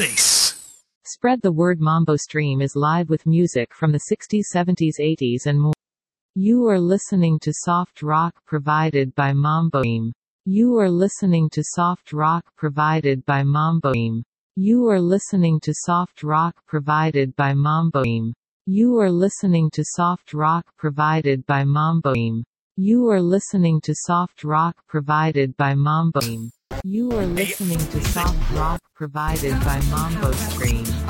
Bass. Spread the word. Mambo Stream is live with music from the 60s, 70s, 80s and more. You are listening to soft rock provided by Mambo Stream. You are listening to soft rock provided by Mambo Stream. You are listening to soft rock provided by Mambo Stream. You are listening to soft rock provided by Mambo Stream. You are listening to soft rock provided by Mambo Stream. You are listening to soft rock provided by Mambo Stream.